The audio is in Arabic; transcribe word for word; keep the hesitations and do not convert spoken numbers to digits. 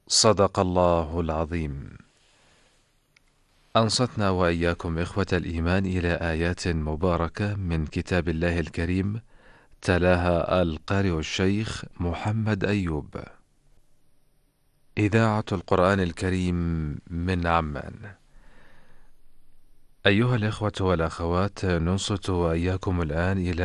صدق الله العظيم. أنصتنا وإياكم إخوة الإيمان إلى آيات مباركة من كتاب الله الكريم، تلاها القارئ الشيخ محمد أيوب. إذاعة القرآن الكريم من عمان. أيها الإخوة والأخوات، ننصت وإياكم الآن إلى